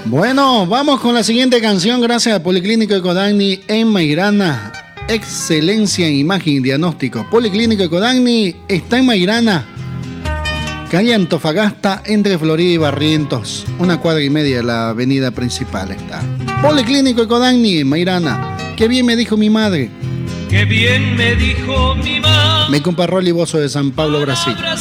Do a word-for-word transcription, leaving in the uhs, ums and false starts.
Bueno, vamos con la siguiente canción. Gracias a Policlínico Ecodagni en Mairana. Excelencia en imagen y diagnóstico. Policlínico Ecodagni está en Mairana, calle Antofagasta, entre Florida y Barrientos. Una cuadra y media de la avenida principal está. Policlínico Ecodagni en Mairana. Qué bien me dijo mi madre. Qué bien me dijo mi madre. Me compa Rolly Bozo de San Pablo, Brasil.